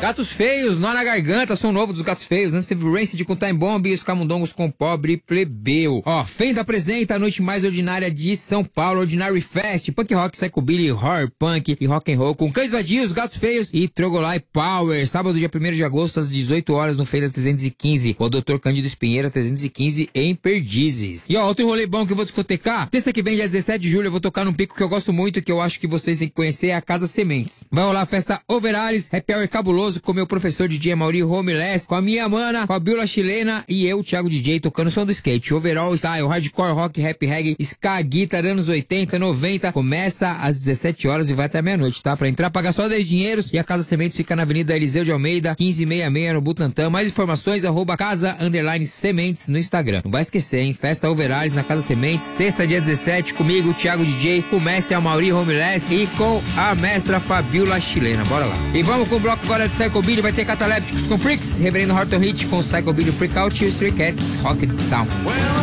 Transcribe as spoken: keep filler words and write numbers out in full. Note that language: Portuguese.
Gatos Feios, Nó na Garganta, som novo dos Gatos Feios. Nancy Rancid com Time Bomb e os Camundongos com Pobre Plebeu. Ó, Fenda apresenta a noite mais ordinária de São Paulo, Ordinary Fest, punk rock, psychobilly, horror punk e rock and roll com Cães Vadios, Gatos Feios e Trogolai Power. Sábado, dia primeiro de agosto, às dezoito horas, no Feira trezentos e quinze, o doutor Cândido Espinheira, trezentos e quinze, em Perdizes. E ó, outro rolê bom que eu vou discotecar, sexta que vem, dia dezessete de julho, eu vou tocar num pico que eu gosto muito, que eu acho que vocês têm que conhecer, é a Casa Sementes. Vai rolar a festa Overales, happy hour cabuloso, com meu professor D J Mauri Homeless, com a minha mana, com a Biola Chilena e eu, Thiago D J, tocando som do skate. Overall style, hardcore, rock, rap, reggae, ska, guitar, anos oitenta, noventa. Começa às dezessete horas e vai até meia-noite, tá? Pra entrar, pagar só dez dinheiros. E a Casa Sementes fica na Avenida Eliseu de Almeida, quinze sessenta e seis, no Butantã. Mais informações, arroba Casa Underline Sementes no Instagram. Não vai esquecer, hein? Festa Overales na Casa Sementes, sexta, dia dezessete, comigo, Thiago D J, com o mestre Mauri Homeless e com a mestra Fabiola Chilena. Bora lá. E vamos com o bloco agora de Psychobilly. Vai ter Catalépticos com Freaks, Reverendo Horton Hit com Psychobilly Freakout e o Stray Cats Rockets Town.